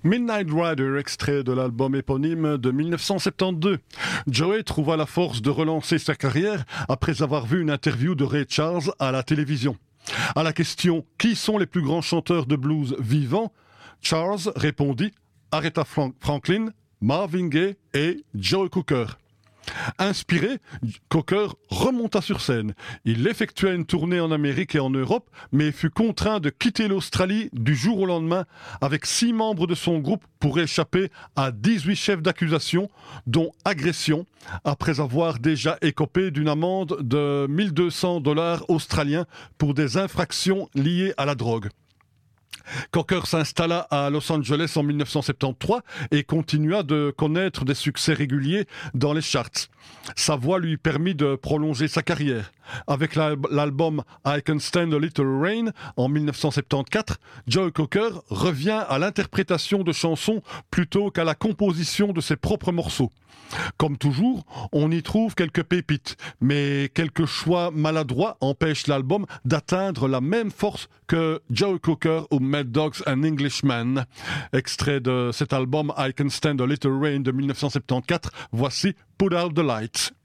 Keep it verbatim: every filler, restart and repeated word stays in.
Midnight Rider, extrait de l'album éponyme de dix-neuf cent soixante-douze. Joey trouva la force de relancer sa carrière après avoir vu une interview de Ray Charles à la télévision. À la question « Qui sont les plus grands chanteurs de blues vivants ?», Charles répondit « Aretha Franklin, Marvin Gaye et Joe Cocker ». Inspiré, Cocker remonta sur scène. Il effectua une tournée en Amérique et en Europe, mais fut contraint de quitter l'Australie du jour au lendemain avec six membres de son groupe pour échapper à dix-huit chefs d'accusation, dont agression, après avoir déjà écopé d'une amende de mille deux cents dollars australiens pour des infractions liées à la drogue. Cocker s'installa à Los Angeles en dix-neuf cent soixante-treize et continua de connaître des succès réguliers dans les charts. Sa voix lui permit de prolonger sa carrière. Avec l'album I Can Stand a Little Rain en dix-neuf cent soixante-quatorze, Joe Cocker revient à l'interprétation de chansons plutôt qu'à la composition de ses propres morceaux. Comme toujours, on y trouve quelques pépites, mais quelques choix maladroits empêchent l'album d'atteindre la même force que Joe Cocker ou Mad Dogs and Englishmen. Extrait de cet album I Can Stand a Little Rain de dix-neuf cent soixante-quatorze, voici Put Out the Lights.